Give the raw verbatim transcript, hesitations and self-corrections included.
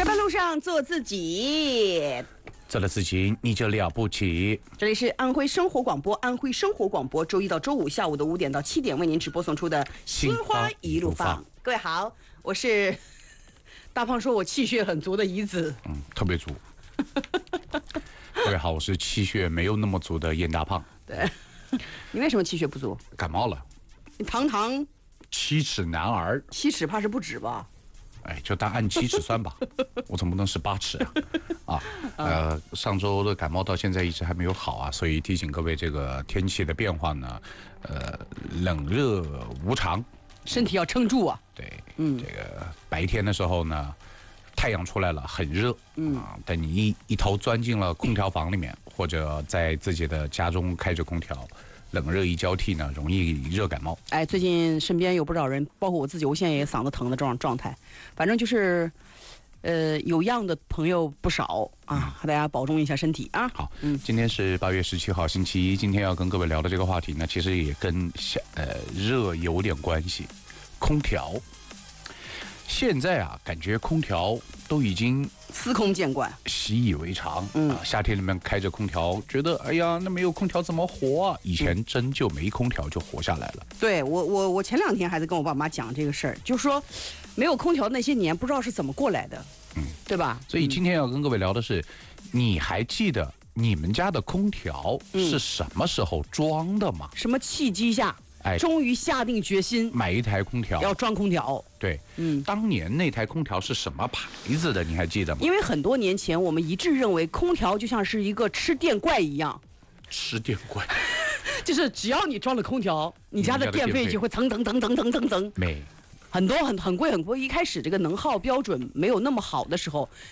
上班路上做自己， 做了自己你就了不起。 这里是安徽生活广播，安徽生活广播周一到周五下午的五点到七点为您直播送出的《心花一路放》。各位好，我是大胖说我气血很足的怡子， 嗯，特别足。各位好，我是气血没有那么足的燕大胖。 对，你为什么气血不足？ 感冒了。 你堂堂七尺男儿， 七尺怕是不止吧？ 哎，就当按七尺算吧，我总不能是八尺啊！啊，呃，上周的感冒到现在一直还没有好啊，所以提醒各位，这个天气的变化呢，呃，冷热无常， 身体要撑住啊。 对，嗯，这个白天的时候呢，太阳出来了，很热，嗯啊，但你一一头钻进了空调房里面，或者在自己的家中开着空调。冷热一交替呢，容易热感冒。 哎，最近身边有不少人，包括我自己，我现在也嗓子疼的这种状态。反正就是，呃，有样的朋友不少啊，大家保重一下身体啊。 好，嗯，今天是八月十七号，星期一。今天要跟各位聊的这个话题呢，其实也跟呃热有点关系。空调，现在啊，感觉空调都已经司空见惯， 习以为常。嗯、啊，夏天里面开着空调，觉得哎呀，那没有空调怎么活啊？以前真就没空调就活下来了。 对我，我我前两天还在跟我爸妈讲这个事儿，就说没有空调那些年，不知道是怎么过来的，嗯，对吧？ 所以今天要跟各位聊的是，嗯、你还记得你们家的空调是什么时候装的吗？ 嗯、什么契机下？哎，终于下定决心买一台空调， 要装空调。 对，嗯，当年那台空调是什么牌子的？你还记得吗？ 因为很多年前，我们一致认为空调就像是一个吃电怪一样。 吃电怪， 就是只要你装了空调，你家的电费就会蹭蹭蹭蹭蹭蹭蹭。 没。 很多很很贵很贵，一开始这个能耗标准没有那么好的时候，